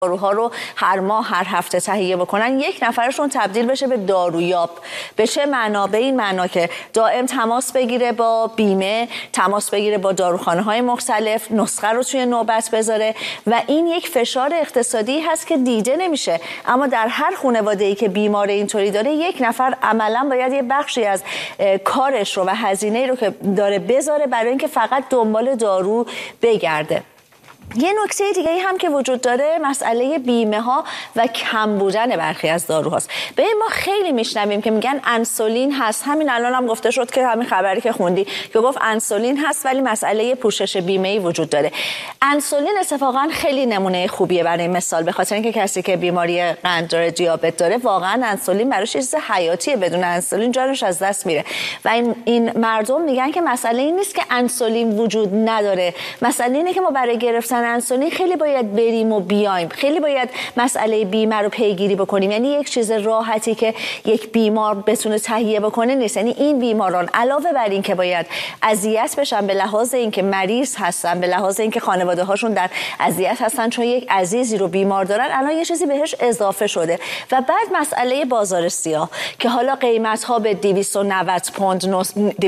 داروها رو هر ماه هر هفته تهیه بکنن، یک نفرشون تبدیل بشه به دارویاب. به چه معنا؟ به این معنا که دائم تماس بگیره با بیمه، تماس بگیره با داروخانه‌های مختلف، نسخه رو توی نوبت بذاره و این یک فشار اقتصادی هست که دیده نمیشه، اما در هر خانواده‌ای که بیمار اینطوری داره یک نفر عملاً باید یه بخشی از کارش رو و هزینه‌ای رو که داره بذاره برای اینکه فقط دنبال دارو بگرده. یه نکته دیگه هم که وجود داره مسئله بیمه ها و کم بودن برخی از داروهاست. به ما خیلی میشنویم که میگن انسولین هست، همین الان هم گفته شد که همین خبری که خوندی که گفت انسولین هست ولی مسئله پوشش بیمه‌ای وجود داره. انسولین اتفاقا خیلی نمونه خوبیه برای مثال، به خاطر اینکه کسی که بیماری قند داره، دیابت داره، واقعا انسولین براش چیز حیاتیه، بدون انسولین جانش از دست میره. و این مردم میگن که مسئله این نیست که انسولین وجود نداره، مسئله اینه که ما برای گرفتن انسولین خیلی باید بریم و بیایم، خیلی باید مسئله بیمه رو پیگیری بکنیم. یعنی یک چیز راحتی که یک بیمار بتونه تهیه بکنه نیست. یعنی این بیماران علاوه بر این که باید اذیت بشن به لحاظ اینکه مریض هستن، به لحاظ اینکه خانواده هاشون در اذیت هستن چون یک عزیزی رو بیمار دارن، الان یه چیزی بهش اضافه شده. و بعد مسئله بازار سیاه که حالا قیمت ها به 290 پوند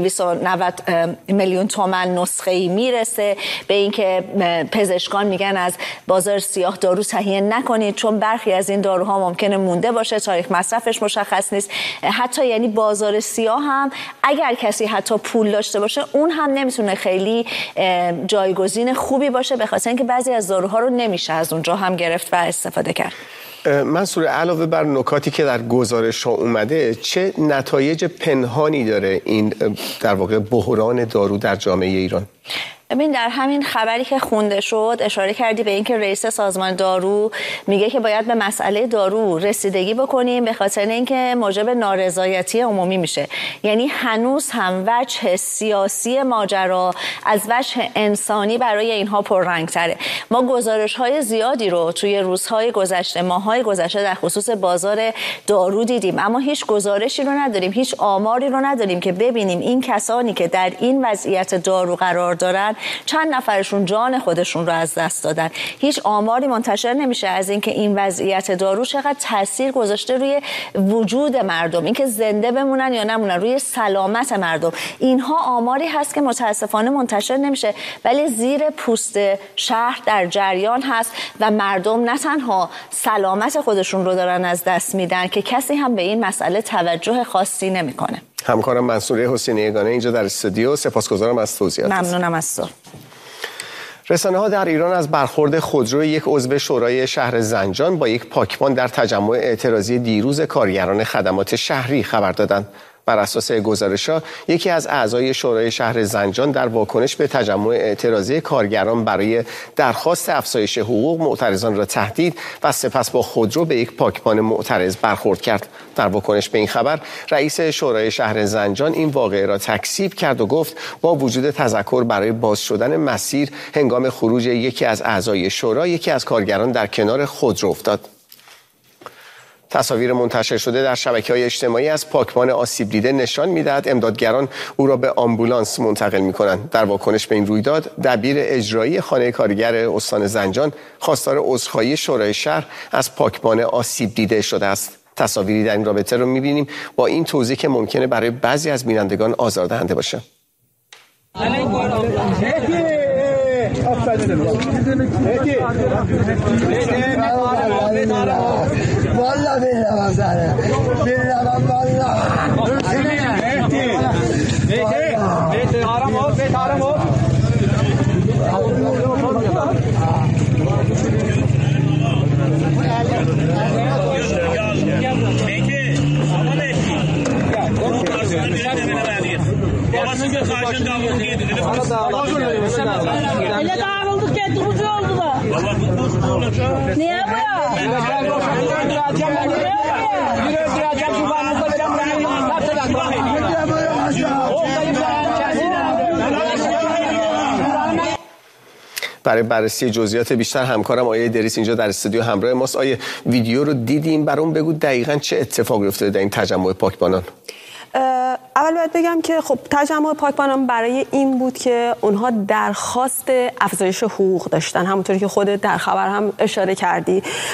290 میلیون تومان نسخه‌ای میرسه، به اینکه پزشکان میگن از بازار سیاه دارو تهیه نکنید چون برخی از این داروها ممکنه مونده باشه، تاریخ مصرفش مشخص نیست. حتی یعنی بازار سیاه هم اگر کسی حتی پول داشته باشه اون هم نمیتونه خیلی جایگزین خوبی باشه، به خاطر اینکه بعضی از داروها رو نمیشه از اونجا هم گرفت و استفاده کرد. منصور، علاوه بر نکاتی که در گزارش ها اومده، چه نتایج پنهانی داره این در واقع بحران دارو در جامعه ایران؟ ببین، در همین خبری که خونده شد اشاره کردی به اینکه رئیس سازمان دارو میگه که باید به مسئله دارو رسیدگی بکنیم به خاطر اینکه موجب نارضایتی عمومی میشه. یعنی هنوز هم وجه سیاسی ماجرا از وجه انسانی برای اینها پررنگ‌تره. ما گزارش‌های زیادی رو توی روزهای گذشته، ماه‌های گذشته در خصوص بازار دارو دیدیم، اما هیچ گزارشی رو نداریم، هیچ آماری رو نداریم که ببینیم این کسانی که در این وضعیت دارو قرار دارن چند نفرشون جان خودشون رو از دست دادن. هیچ آماری منتشر نمیشه از اینکه این وضعیت دارو چقدر تاثیر گذاشته روی وجود مردم، اینکه زنده بمونن یا نمونن، روی سلامت مردم. اینها آماری هست که متاسفانه منتشر نمیشه، ولی زیر پوست شهر در جریان هست و مردم نه تنها سلامت خودشون رو دارن از دست میدن که کسی هم به این مسئله توجه خاصی نمیکنه. همکارم منصوره حسینی یگانه اینجا در استودیو، سپاسگزارم از توضیحات. ممنونم از تو. رسانه‌ها در ایران از برخورد خودرو یک عضو شورای شهر زنجان با یک پاکبان در تجمع اعتراضی دیروز کارگران خدمات شهری خبر دادند. بر اساس گزارش‌ها، یکی از اعضای شورای شهر زنجان در واکنش به تجمع اعتراضی کارگران برای درخواست افزایش حقوق معترضان را تهدید و سپس با خودرو به یک پاکبان معترض برخورد کرد. در واکنش به این خبر، رئیس شورای شهر زنجان این واقعه را تکذیب کرد و گفت با وجود تذکر برای باز شدن مسیر هنگام خروج یکی از اعضای شورا، یکی از کارگران در کنار خودرو افتاد. تصاویر منتشر شده در شبکه‌های اجتماعی از پاکبان آسیب دیده نشان می‌دهد امدادگران او را به آمبولانس منتقل می‌کنند. در واکنش به این رویداد، دبیر اجرایی خانه کارگر استان زنجان خواستار عذرخواهی شورای شهر از پاکبان آسیب دیده شده است. تصاویری در این رابطه رو می‌بینیم با این توضیح که ممکنه برای بعضی از بینندگان آزاردهنده باشه. Niye bu? برای بررسی جزئیات بیشتر همکارم آیه دریس اینجا در استودیو همراه ماست. آیه، ویدیو رو دیدیم، برام بگو دقیقاً چه اتفاقی افتاده در این تجمع پاکبانان؟ اول باید بگم که خب تجمع پاکبانان برای این بود که اونها درخواست افزایش حقوق داشتن، همونطوری که خودت در خبر هم اشاره کردی.